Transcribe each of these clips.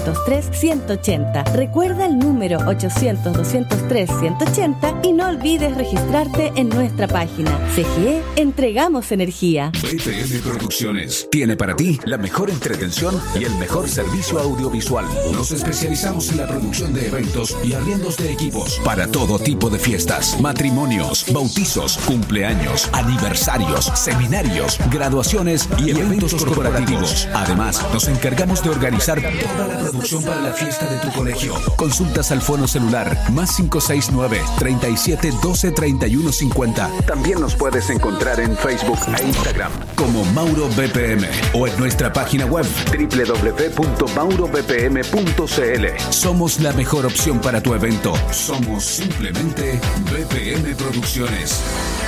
800-203-180. Recuerda el número 800-203-180 y no olvides registrarte en nuestra página. CGE, entregamos energía. BPM Producciones tiene para ti la mejor entretención y el mejor servicio audiovisual. Nos especializamos en la producción de eventos y arriendos de equipos para todo tipo de fiestas, matrimonios, bautizos, cumpleaños, aniversarios, seminarios, graduaciones y eventos corporativos. Además, nos encargamos de organizar toda la producción para la fiesta de tu colegio. Consultas al fono celular +569 37 12 31 50. También nos puedes encontrar en Facebook e Instagram como Mauro BPM o en nuestra página web www.maurobpm.cl. Somos la mejor opción para tu evento. Somos simplemente BPM Producciones.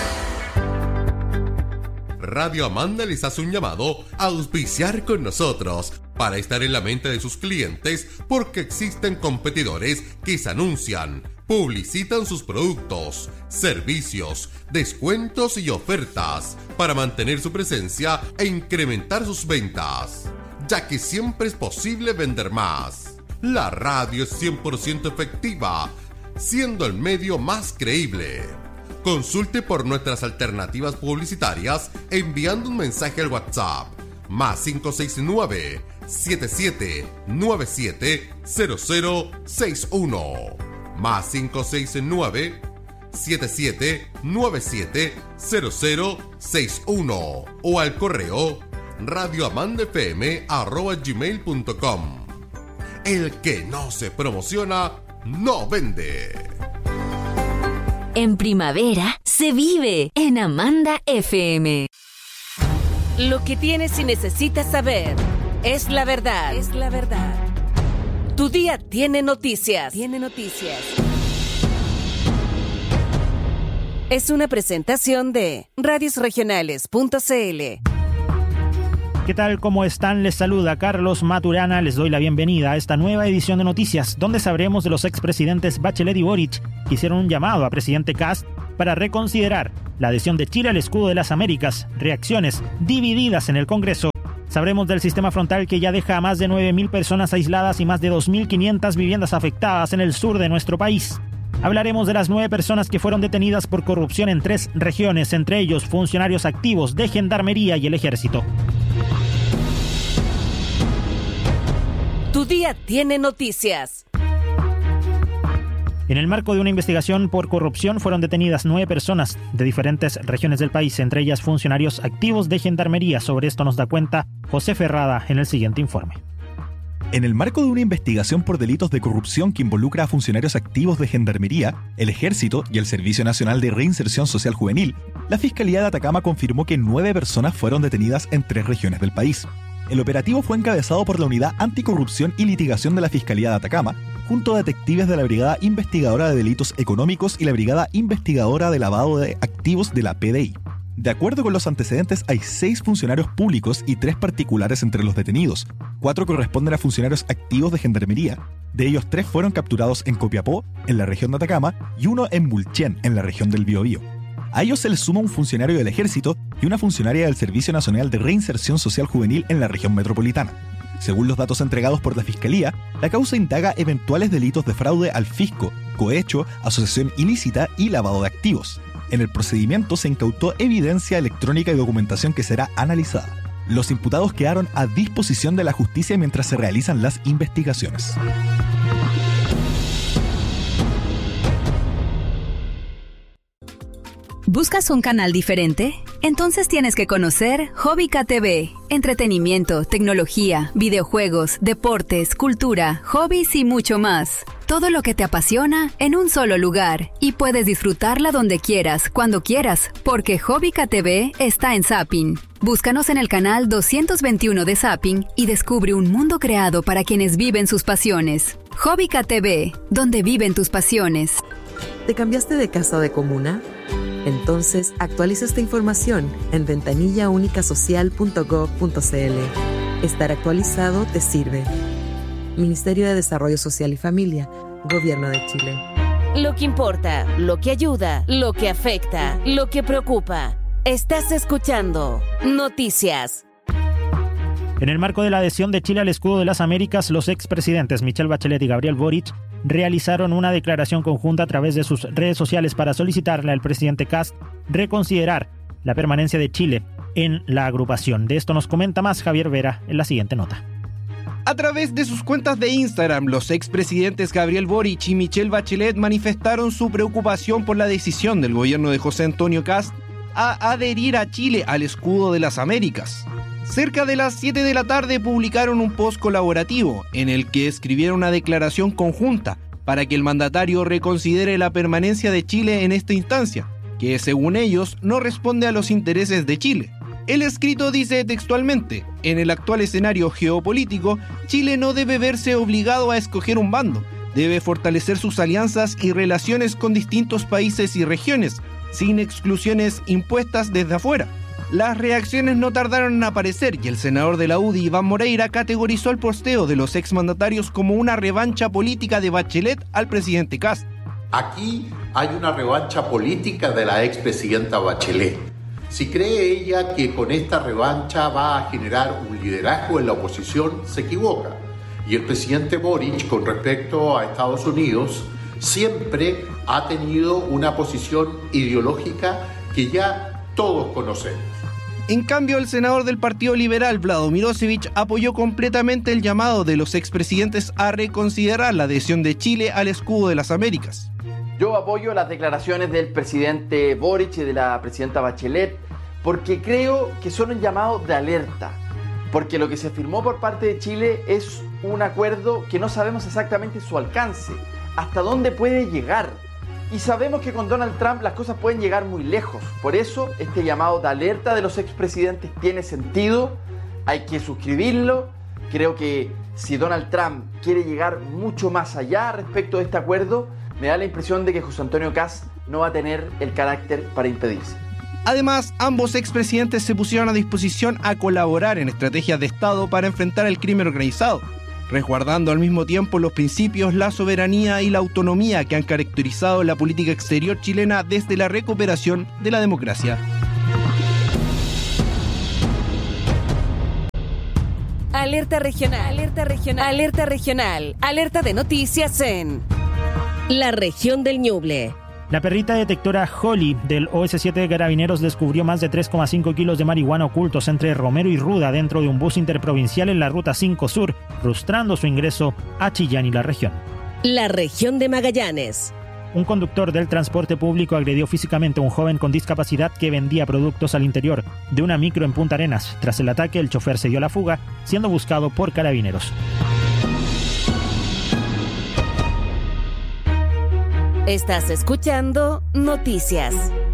Radio Amanda les hace un llamado a auspiciar con nosotros para estar en la mente de sus clientes, porque existen competidores que se anuncian, publicitan sus productos, servicios, descuentos y ofertas para mantener su presencia e incrementar sus ventas, ya que siempre es posible vender más. La radio es 100% efectiva, siendo el medio más creíble. Consulte por nuestras alternativas publicitarias enviando un mensaje al WhatsApp +569 7797 0061 +569 7797 0061 o al correo radioamandafm@gmail.com. El que no se promociona no vende. En primavera se vive en Amanda FM. Lo que tienes y necesitas saber es la verdad. Es la verdad. Tu día tiene noticias. Tiene noticias. Es una presentación de radiosregionales.cl. ¿Qué tal? ¿Cómo están? Les saluda Carlos Maturana. Les doy la bienvenida a esta nueva edición de Noticias, donde sabremos de los expresidentes Bachelet y Boric, que hicieron un llamado a presidente Kast para reconsiderar la adhesión de Chile al escudo de las Américas, reacciones divididas en el Congreso. Sabremos del sistema frontal que ya deja a más de 9.000 personas aisladas y más de 2.500 viviendas afectadas en el sur de nuestro país. Hablaremos de las 9 personas que fueron detenidas por corrupción en 3 regiones, entre ellos funcionarios activos de Gendarmería y el Ejército. Tu día tiene noticias. En el marco de una investigación por corrupción fueron detenidas 9 personas de diferentes regiones del país, entre ellas funcionarios activos de Gendarmería. Sobre esto nos da cuenta José Ferrada en el siguiente informe. En el marco de una investigación por delitos de corrupción que involucra a funcionarios activos de Gendarmería, el Ejército y el Servicio Nacional de Reinserción Social Juvenil, la Fiscalía de Atacama confirmó que 9 personas fueron detenidas en 3 regiones del país. El operativo fue encabezado por la Unidad Anticorrupción y Litigación de la Fiscalía de Atacama, junto a detectives de la Brigada Investigadora de Delitos Económicos y la Brigada Investigadora de Lavado de Activos de la PDI. De acuerdo con los antecedentes, hay 6 funcionarios públicos y 3 particulares entre los detenidos. 4 corresponden a funcionarios activos de Gendarmería. De ellos, 3 fueron capturados en Copiapó, en la región de Atacama, y 1 en Mulchen, en la región del Biobío. A ellos se les suma un funcionario del Ejército y una funcionaria del Servicio Nacional de Reinserción Social Juvenil en la región metropolitana. Según los datos entregados por la Fiscalía, la causa indaga eventuales delitos de fraude al fisco, cohecho, asociación ilícita y lavado de activos. En el procedimiento se incautó evidencia electrónica y documentación que será analizada. Los imputados quedaron a disposición de la justicia mientras se realizan las investigaciones. ¿Buscas un canal diferente? Entonces tienes que conocer Hobbica TV. Entretenimiento, tecnología, videojuegos, deportes, cultura, hobbies y mucho más. Todo lo que te apasiona en un solo lugar. Y puedes disfrutarla donde quieras, cuando quieras, porque Hobbica TV está en Zapping. Búscanos en el canal 221 de Zapping y descubre un mundo creado para quienes viven sus pasiones. Hobbica TV, donde viven tus pasiones. ¿Te cambiaste de casa o de comuna? Entonces, actualiza esta información en ventanillaunicasocial.gov.cl. Estar actualizado te sirve. Ministerio de Desarrollo Social y Familia, Gobierno de Chile. Lo que importa, lo que ayuda, lo que afecta, lo que preocupa. Estás escuchando Noticias. En el marco de la adhesión de Chile al escudo de las Américas, los expresidentes Michelle Bachelet y Gabriel Boric realizaron una declaración conjunta a través de sus redes sociales para solicitarle al presidente Kast reconsiderar la permanencia de Chile en la agrupación. De esto nos comenta más Javier Vera en la siguiente nota. A través de sus cuentas de Instagram, los expresidentes Gabriel Boric y Michelle Bachelet manifestaron su preocupación por la decisión del gobierno de José Antonio Kast a adherir a Chile al escudo de las Américas. Cerca de las 7 de la tarde publicaron un post colaborativo en el que escribieron una declaración conjunta para que el mandatario reconsidere la permanencia de Chile en esta instancia, que según ellos no responde a los intereses de Chile. El escrito dice textualmente: en el actual escenario geopolítico, Chile no debe verse obligado a escoger un bando, debe fortalecer sus alianzas y relaciones con distintos países y regiones, sin exclusiones impuestas desde afuera. Las reacciones no tardaron en aparecer y el senador de la UDI, Iván Moreira, categorizó el posteo de los exmandatarios como una revancha política de Bachelet al presidente Kast. Aquí hay una revancha política de la expresidenta Bachelet. Si cree ella que con esta revancha va a generar un liderazgo en la oposición, se equivoca. Y el presidente Boric, con respecto a Estados Unidos, siempre ha tenido una posición ideológica que ya todos conocemos. En cambio, el senador del Partido Liberal, Vlado Mirosevic, apoyó completamente el llamado de los expresidentes a reconsiderar la adhesión de Chile al escudo de las Américas. Yo apoyo las declaraciones del presidente Boric y de la presidenta Bachelet porque creo que son un llamado de alerta, porque lo que se firmó por parte de Chile es un acuerdo que no sabemos exactamente su alcance, hasta dónde puede llegar. Y sabemos que con Donald Trump las cosas pueden llegar muy lejos. Por eso este llamado de alerta de los expresidentes tiene sentido, hay que suscribirlo. Creo que si Donald Trump quiere llegar mucho más allá respecto de este acuerdo, me da la impresión de que José Antonio Kast no va a tener el carácter para impedirse. Además, ambos expresidentes se pusieron a disposición a colaborar en estrategias de Estado para enfrentar el crimen organizado, resguardando al mismo tiempo los principios, la soberanía y la autonomía que han caracterizado la política exterior chilena desde la recuperación de la democracia. Alerta regional, alerta regional, alerta regional, alerta de noticias en la región del Ñuble. La perrita detectora Holly del OS7 de Carabineros descubrió más de 3,5 kilos de marihuana ocultos entre Romero y Ruda dentro de un bus interprovincial en la Ruta 5 Sur, frustrando su ingreso a Chillán y la región. La región de Magallanes. Un conductor del transporte público agredió físicamente a un joven con discapacidad que vendía productos al interior de una micro en Punta Arenas. Tras el ataque, el chofer se dio a la fuga, siendo buscado por Carabineros. Estás escuchando Noticias.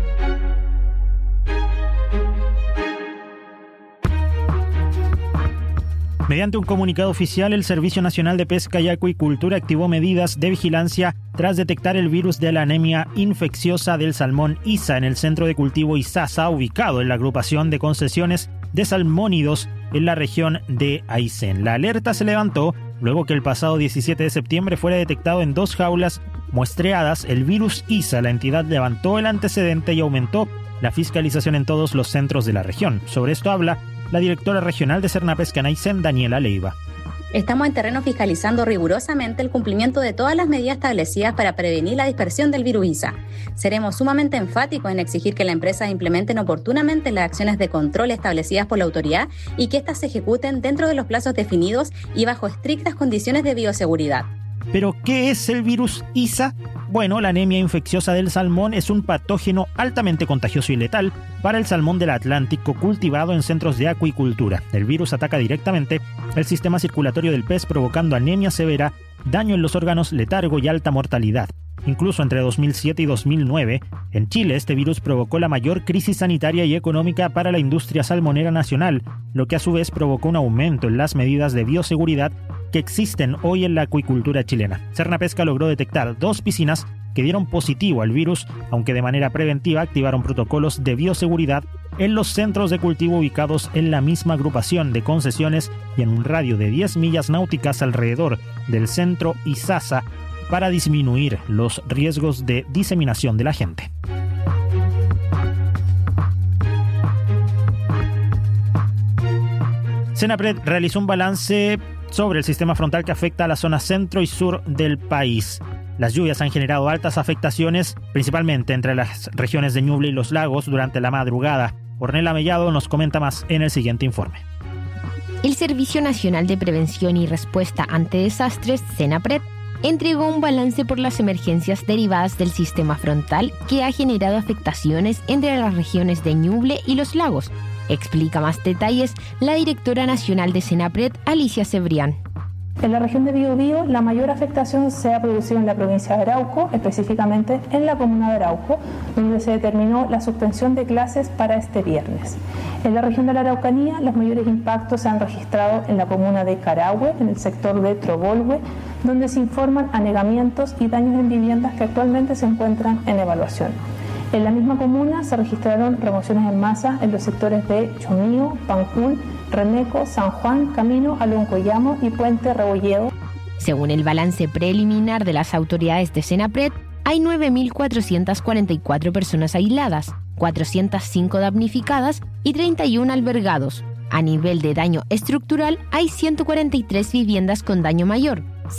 Mediante un comunicado oficial, el Servicio Nacional de Pesca y Acuicultura activó medidas de vigilancia tras detectar el virus de la anemia infecciosa del salmón ISA en el centro de cultivo Isasa, ubicado en la agrupación de concesiones de salmónidos en la región de Aysén. La alerta se levantó luego que el pasado 17 de septiembre fuera detectado en 2 jaulas muestreadas el virus ISA. La entidad levantó el antecedente y aumentó la fiscalización en todos los centros de la región. Sobre esto habla la directora regional de Sernapesca en Aysén, Daniela Leiva. Estamos en terreno fiscalizando rigurosamente el cumplimiento de todas las medidas establecidas para prevenir la dispersión del virus ISA. Seremos sumamente enfáticos en exigir que las empresas implementen oportunamente las acciones de control establecidas por la autoridad y que éstas se ejecuten dentro de los plazos definidos y bajo estrictas condiciones de bioseguridad. ¿Pero qué es el virus ISA? Bueno, la anemia infecciosa del salmón es un patógeno altamente contagioso y letal para el salmón del Atlántico cultivado en centros de acuicultura. El virus ataca directamente el sistema circulatorio del pez, provocando anemia severa, daño en los órganos, letargo y alta mortalidad. Incluso entre 2007 y 2009, en Chile este virus provocó la mayor crisis sanitaria y económica para la industria salmonera nacional, lo que a su vez provocó un aumento en las medidas de bioseguridad que existen hoy en la acuicultura chilena. Sernapesca logró detectar 2 piscinas que dieron positivo al virus, aunque de manera preventiva activaron protocolos de bioseguridad en los centros de cultivo ubicados en la misma agrupación de concesiones y en un radio de 10 millas náuticas alrededor del centro Isasa para disminuir los riesgos de diseminación del agente. Senapred realizó un balance sobre el sistema frontal que afecta a la zona centro y sur del país. Las lluvias han generado altas afectaciones, principalmente entre las regiones de Ñuble y Los Lagos durante la madrugada. Ornella Mellado nos comenta más en el siguiente informe. El Servicio Nacional de Prevención y Respuesta ante Desastres, Senapred, entregó un balance por las emergencias derivadas del sistema frontal que ha generado afectaciones entre las regiones de Ñuble y Los Lagos. Explica más detalles la directora nacional de Senapred, Alicia Cebrián. En la región de Biobío, la mayor afectación se ha producido en la provincia de Arauco, específicamente en la comuna de Arauco, donde se determinó la suspensión de clases para este viernes. En la región de la Araucanía, los mayores impactos se han registrado en la comuna de Carahue, en el sector de Trobolhue, donde se informan anegamientos y daños en viviendas que actualmente se encuentran en evaluación. En la misma comuna se registraron remociones en masa en los sectores de Chomío, Pancún, Reneco, San Juan, Camino a Loncoyamo y Puente Rebolledo. Según el balance preliminar de las autoridades de Senapred, hay 9.444 personas aisladas, 405 damnificadas y 31 albergados. A nivel de daño estructural, hay 143 viviendas con daño mayor,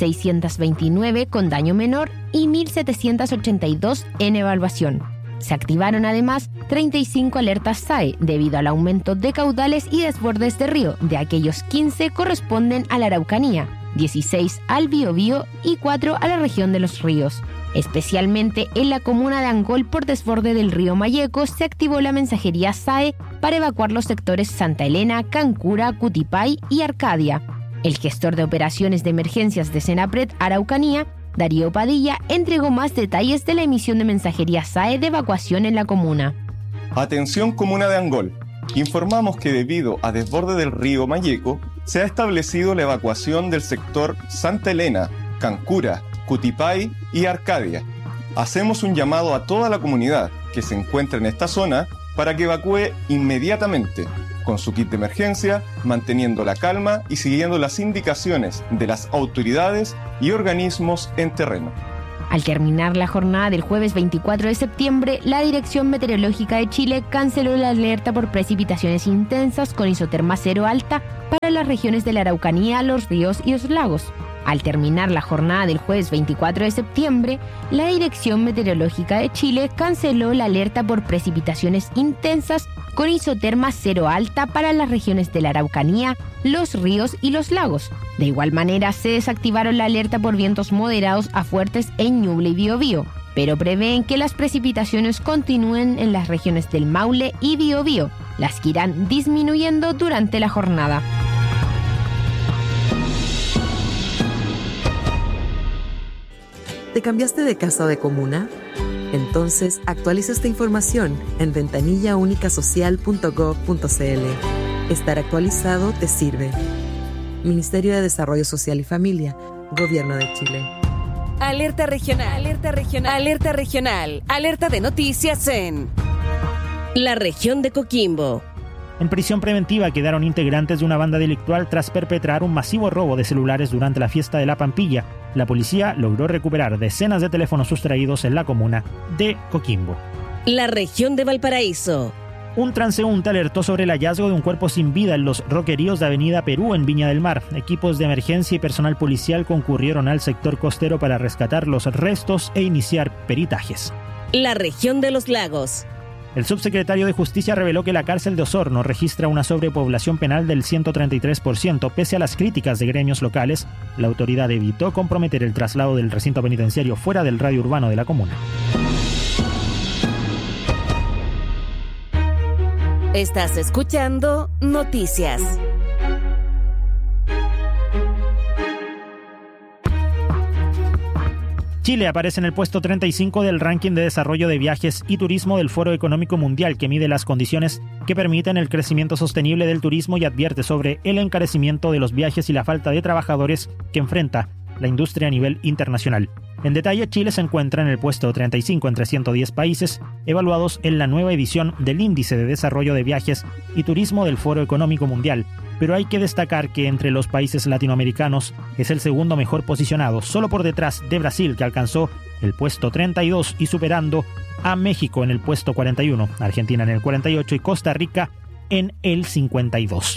629 con daño menor y 1.782 en evaluación. Se activaron además 35 alertas SAE debido al aumento de caudales y desbordes de río. De aquellos 15 corresponden a la Araucanía, 16 al Biobío y 4 a la región de los ríos. Especialmente en la comuna de Angol por desborde del río Mayeco se activó la mensajería SAE para evacuar los sectores Santa Elena, Cancura, Cutipay y Arcadia. El gestor de operaciones de emergencias de Senapred Araucanía, Darío Padilla, entregó más detalles de la emisión de mensajería SAE de evacuación en la comuna. Atención comuna de Angol. Informamos que debido a desborde del río Mayeco, se ha establecido la evacuación del sector Santa Elena, Cancura, Cutipay y Arcadia. Hacemos un llamado a toda la comunidad que se encuentra en esta zona para que evacúe inmediatamente, con su kit de emergencia, manteniendo la calma y siguiendo las indicaciones de las autoridades y organismos en terreno. Al terminar la jornada del jueves 24 de septiembre, la Dirección Meteorológica de Chile canceló la alerta por precipitaciones intensas con isoterma cero alta para las regiones de la Araucanía, los ríos y los lagos. Al terminar la jornada del jueves 24 de septiembre, la Dirección Meteorológica de Chile canceló la alerta por precipitaciones intensas con isoterma cero alta para las regiones de la Araucanía, los ríos y los lagos. De igual manera, se desactivaron la alerta por vientos moderados a fuertes en Ñuble y Biobío, pero prevén que las precipitaciones continúen en las regiones del Maule y Biobío, las que irán disminuyendo durante la jornada. ¿Te cambiaste de casa o de comuna? Entonces, actualiza esta información en ventanillaunicasocial.gov.cl. Estar actualizado te sirve. Ministerio de Desarrollo Social y Familia, Gobierno de Chile. Alerta regional, alerta regional, alerta regional, alerta de noticias en la región de Coquimbo. En prisión preventiva quedaron integrantes de una banda delictual tras perpetrar un masivo robo de celulares durante la fiesta de la Pampilla. La policía logró recuperar decenas de teléfonos sustraídos en la comuna de Coquimbo. La región de Valparaíso. Un transeúnte alertó sobre el hallazgo de un cuerpo sin vida en los roqueríos de Avenida Perú en Viña del Mar. Equipos de emergencia y personal policial concurrieron al sector costero para rescatar los restos e iniciar peritajes. La región de los lagos. El subsecretario de Justicia reveló que la cárcel de Osorno registra una sobrepoblación penal del 133%. Pese a las críticas de gremios locales, la autoridad evitó comprometer el traslado del recinto penitenciario fuera del radio urbano de la comuna. Estás escuchando Noticias. Chile aparece en el puesto 35 del ranking de desarrollo de viajes y turismo del Foro Económico Mundial, que mide las condiciones que permiten el crecimiento sostenible del turismo y advierte sobre el encarecimiento de los viajes y la falta de trabajadores que enfrenta la industria a nivel internacional. En detalle, Chile se encuentra en el puesto 35 entre 110 países evaluados en la nueva edición del Índice de Desarrollo de Viajes y Turismo del Foro Económico Mundial, pero hay que destacar que entre los países latinoamericanos es el segundo mejor posicionado, solo por detrás de Brasil, que alcanzó el puesto 32 y superando a México en el puesto 41, Argentina en el 48 y Costa Rica en el 52.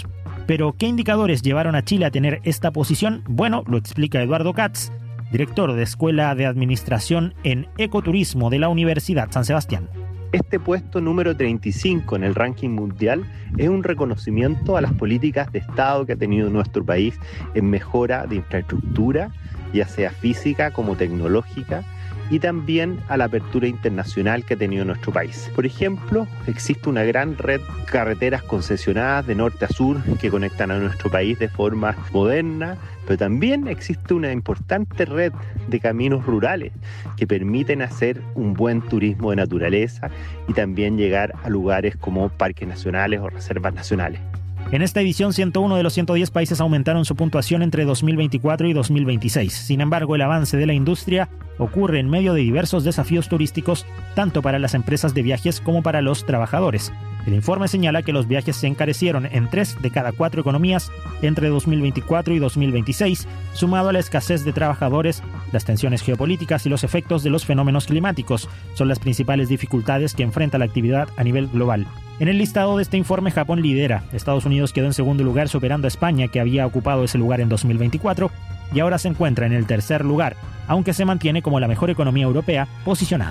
Pero, ¿qué indicadores llevaron a Chile a tener esta posición? Bueno, lo explica Eduardo Katz, director de Escuela de Administración en Ecoturismo de la Universidad San Sebastián. Este puesto número 35 en el ranking mundial es un reconocimiento a las políticas de Estado que ha tenido nuestro país en mejora de infraestructura, ya sea física como tecnológica, y también a la apertura internacional que ha tenido nuestro país. Por ejemplo, existe una gran red de carreteras concesionadas de norte a sur que conectan a nuestro país de forma moderna, pero también existe una importante red de caminos rurales que permiten hacer un buen turismo de naturaleza y también llegar a lugares como parques nacionales o reservas nacionales. En esta edición, 101 de los 110 países aumentaron su puntuación entre 2024 y 2026. Sin embargo, el avance de la industria ocurre en medio de diversos desafíos turísticos, tanto para las empresas de viajes como para los trabajadores. El informe señala que los viajes se encarecieron en 3 de cada 4 economías entre 2024 y 2026, sumado a la escasez de trabajadores, las tensiones geopolíticas y los efectos de los fenómenos climáticos. Son las principales dificultades que enfrenta la actividad a nivel global. En el listado de este informe, Japón lidera. Estados Unidos quedó en segundo lugar, superando a España, que había ocupado ese lugar en 2024, y ahora se encuentra en el tercer lugar, aunque se mantiene como la mejor economía europea posicionada.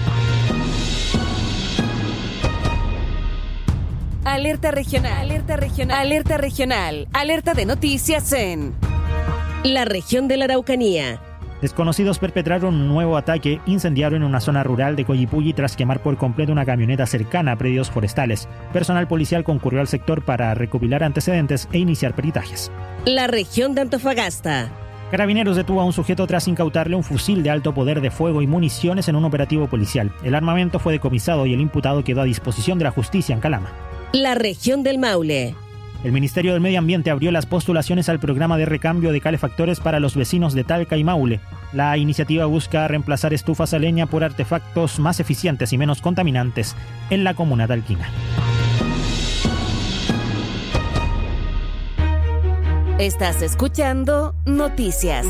Alerta regional, alerta regional, alerta regional, alerta de noticias en la región de la Araucanía. Desconocidos perpetraron un nuevo ataque incendiario en una zona rural de Coyipulli tras quemar por completo una camioneta cercana a predios forestales. Personal policial concurrió al sector para recopilar antecedentes e iniciar peritajes. La región de Antofagasta. Carabineros detuvo a un sujeto tras incautarle un fusil de alto poder de fuego y municiones en un operativo policial. El armamento fue decomisado y el imputado quedó a disposición de la justicia en Calama. La región del Maule. El Ministerio del Medio Ambiente abrió las postulaciones al programa de recambio de calefactores para los vecinos de Talca y Maule. La iniciativa busca reemplazar estufas a leña por artefactos más eficientes y menos contaminantes en la comuna talquina. Estás escuchando Noticias.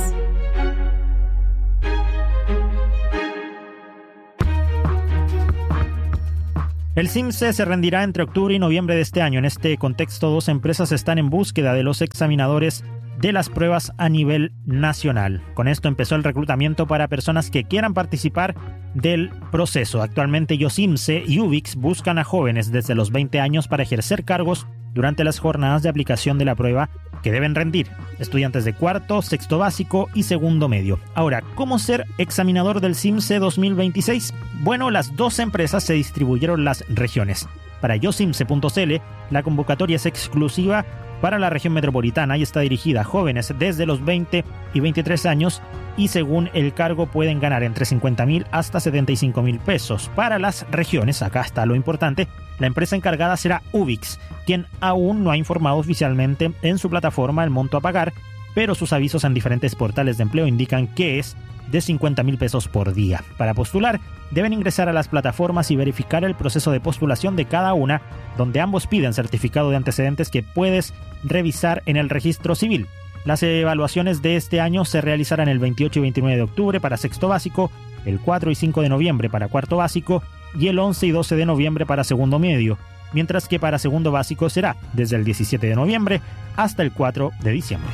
El CIMSE se rendirá entre octubre y noviembre de este año. En este contexto, 2 empresas están en búsqueda de los examinadores de las pruebas a nivel nacional. Con esto empezó el reclutamiento para personas que quieran participar del proceso. Actualmente, YoCIMSE y UBIX buscan a jóvenes desde los 20 años para ejercer cargos durante las jornadas de aplicación de la prueba que deben rendir estudiantes de cuarto, sexto básico y segundo medio. Ahora, ¿cómo ser examinador del CIMSE 2026? Bueno, las 2 empresas se distribuyeron las regiones. Para YoCIMSE.cl, la convocatoria es exclusiva para la región metropolitana y está dirigida a jóvenes desde los 20 y 23 años y según el cargo pueden ganar entre 50.000 hasta 75.000 pesos. Para las regiones, acá está lo importante, la empresa encargada será UBIX, quien aún no ha informado oficialmente en su plataforma el monto a pagar, pero sus avisos en diferentes portales de empleo indican que es de 50.000 pesos por día. Para postular, deben ingresar a las plataformas y verificar el proceso de postulación de cada una, donde ambos piden certificado de antecedentes que puedes revisar en el registro civil. Las evaluaciones de este año se realizarán el 28 y 29 de octubre para sexto básico, el 4 y 5 de noviembre para cuarto básico y el 11 y 12 de noviembre para segundo medio, mientras que para segundo básico será desde el 17 de noviembre hasta el 4 de diciembre.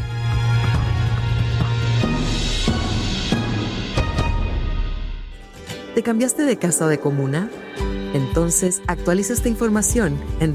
¿Te cambiaste de casa o de comuna? Entonces, actualiza esta información en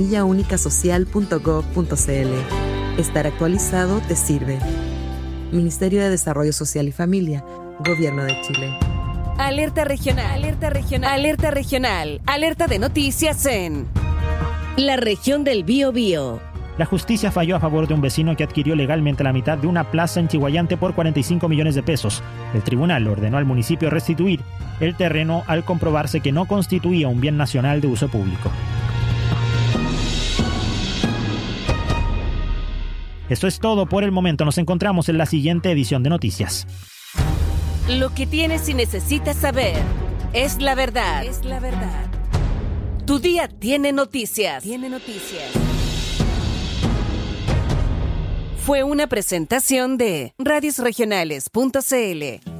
ventanillaunicasocial.gov.cl. Estar actualizado te sirve. Ministerio de Desarrollo Social y Familia, Gobierno de Chile. Alerta regional, alerta regional, alerta regional, alerta de noticias en la región del Biobío. La justicia falló a favor de un vecino que adquirió legalmente la mitad de una plaza en Chihuayante por 45 millones de pesos. El tribunal ordenó al municipio restituir el terreno al comprobarse que no constituía un bien nacional de uso público. Esto es todo por el momento. Nos encontramos en la siguiente edición de Noticias. Lo que tienes y necesitas saber es la verdad. Es la verdad. Tu día tiene noticias. Tiene noticias. Fue una presentación de radiosregionales.cl.